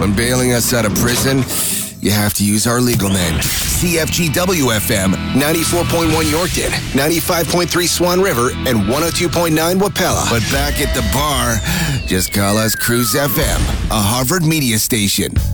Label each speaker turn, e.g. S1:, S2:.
S1: When bailing us out of prison, you have to use our legal name. CFGW-FM, 94.1 Yorkton, 95.3 Swan River, and 102.9 Wapella. But back at the bar, just call us Cruise FM, a Harvard media station.